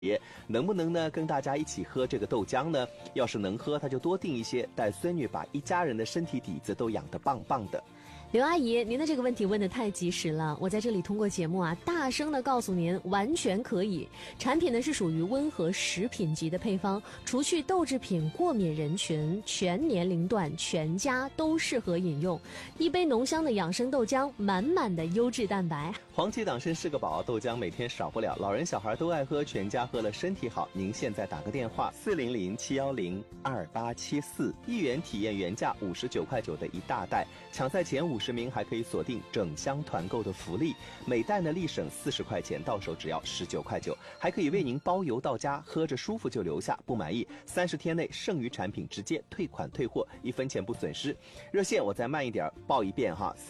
能不能呢跟大家一起喝这个豆浆呢？要是能喝，他就多订一些，带孙女把一家人的身体底子都养得棒棒的。 刘阿姨，您的这个问题问得太及时了，我在这里通过节目大声地告诉您，完全可以。产品呢是属于温和食品级的配方，除去豆制品过敏人群，全年龄段全家都适合饮用。一杯浓香的养生豆浆，满满的优质蛋白。 黄芪党参是个宝，豆浆每天少不了，老人小孩都爱喝，全家喝了身体好。您现在打个电话400-710-2874，1元体验原价59.9块的一大袋，抢在前50名还可以锁定整箱团购的福利，每袋呢立省40块钱，到手只要19.9块，还可以为您包邮到家，喝着舒服就留下，不满意30天内剩余产品直接退款退货，1分钱不损失。热线我再慢一点报一遍哈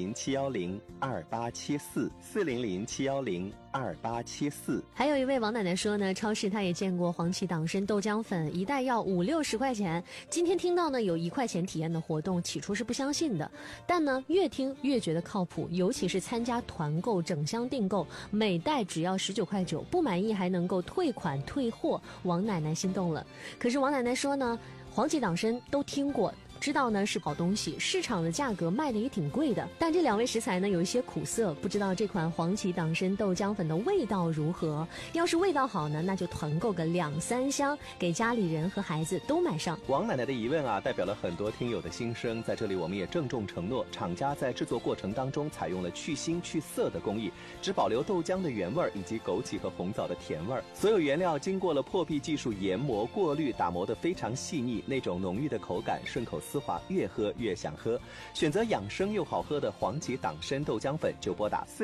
，400-710-2874，400-710-2874。 还有一位王奶奶说呢，超市她也见过黄芪党参豆浆粉，一袋要50-60块钱。今天听到呢有1块钱体验的活动，起初是不相信的，但呢越听越觉得靠谱，尤其是参加团购整箱订购，每袋只要19.9块，不满意还能够退款退货，王奶奶心动了。可是王奶奶说呢，黄芪党参都听过，知道呢是好东西，市场的价格卖的也挺贵的，但这2味食材呢有一些苦涩，不知道这款黄芪党参豆浆粉的味道如何。要是味道好呢，那就团购个2-3箱，给家里人和孩子都买上。 王奶奶的疑问代表了很多听友的心声，在这里我们也郑重承诺，厂家在制作过程当中采用了去腥去涩的工艺，只保留豆浆的原味以及枸杞和红枣的甜味，所有原料经过了破壁技术研磨过滤，打磨得非常细腻，那种浓郁的口感顺口丝滑，越喝越想喝。选择养生又好喝的黄芪党参豆浆粉，就拨打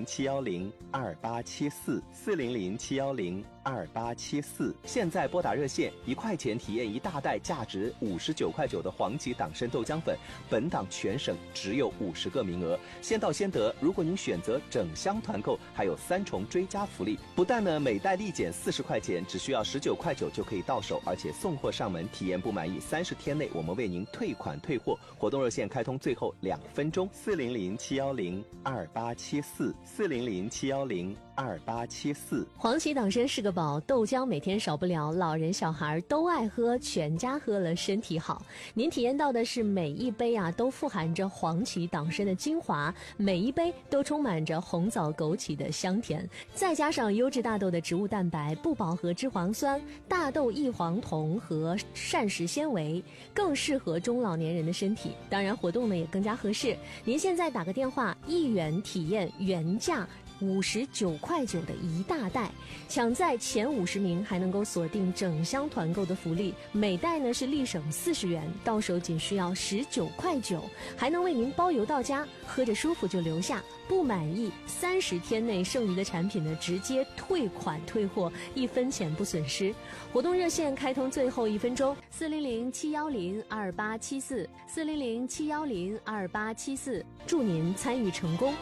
400-710-2874，400-710-2874。现在拨打热线，1块钱体验一大袋价值59.9块的黄芪党参豆浆粉，本档全省只有50个名额，先到先得。如果您选择整箱团购，还有3重追加福利，不但呢每袋立减40块钱，只需要19.9块就可以到手，而且送货上门，体验不满意30天内我们为您退款退货。活动热线开通最后2分钟，400-710-2874，400-710-2874。 黄芪党参是个宝，豆浆每天少不了，老人小孩都爱喝，全家喝了身体好。您体验到的是每一杯都富含着黄芪党参的精华，每一杯都充满着红枣枸杞的香甜，再加上优质大豆的植物蛋白、不饱和脂肪酸、大豆异黄酮和膳食纤维，更适合中老年人的身体。当然活动呢也更加合适，您现在打个电话，1元体验原价59.9块的一大袋，抢在前50名还能够锁定整箱团购的福利，每袋呢是立省40元，到手仅需要19.9块，还能为您包邮到家，喝着舒服就留下，不满意30天内剩余的产品呢直接退款退货，1分钱不损失。活动热线开通最后1分钟，400-710-2874，400-710-2874，祝您参与成功。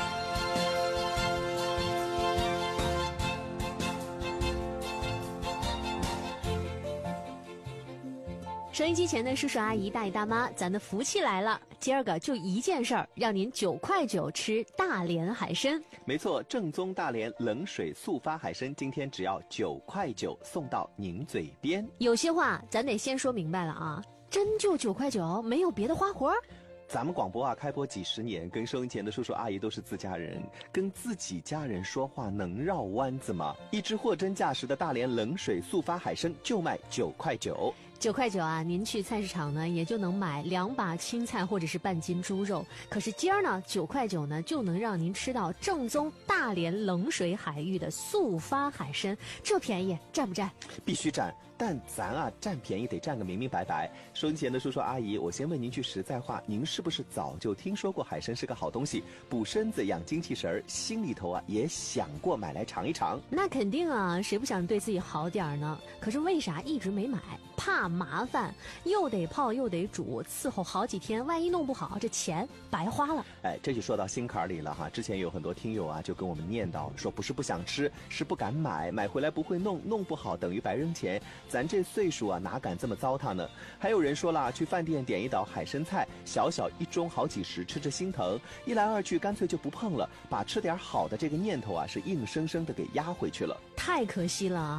收音机前的叔叔阿姨大爷大妈，咱的福气来了，今儿个就一件事儿，让您9.9块吃大连海参。 没错，正宗大连冷水速发海参，今天只要9.9块送到您嘴边。 有些话咱得先说明白了啊，真就9.9块，没有别的花活。 咱们广播开播几十年，跟收音前的叔叔阿姨都是自家人，跟自己家人说话能绕弯子吗？一只货真价实的大连冷水速发海参就卖9.9块。 9.9块您去菜市场呢也就能买2把青菜或者是半斤猪肉，可是今儿呢9.9块呢就能让您吃到正宗大连冷水海域的速发海参，这便宜占不占？ 必须占，但咱占便宜得占个明明白白。收音前的叔叔阿姨，我先问您句实在话，您是不是早就听说过海参是个好东西，补身子养精气神，心里头也想过买来尝一尝？ 那肯定啊，谁不想对自己好点呢？可是为啥一直没买？怕麻烦，又得泡又得煮，伺候好几天，万一弄不好，这钱白花了。 这就说到心坎里了哈。之前有很多听友啊，就跟我们念叨说，不是不想吃，是不敢买，买回来不会弄，弄不好等于白扔钱。咱这岁数啊，哪敢这么糟蹋呢？还有人说了，去饭店点一道海参菜，小小一盅好几十，吃着心疼，一来二去干脆就不碰了，把吃点好的这个念头啊，是硬生生的给压回去了。 太可惜了啊。